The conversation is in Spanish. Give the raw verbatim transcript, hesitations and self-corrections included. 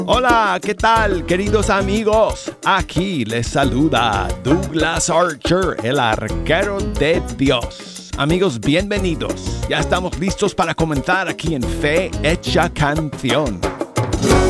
Hola, ¿qué tal, queridos amigos? Aquí les saluda Douglas Archer, el arquero de Dios. Amigos, bienvenidos. Ya estamos listos para comentar aquí en Fe Hecha Canción.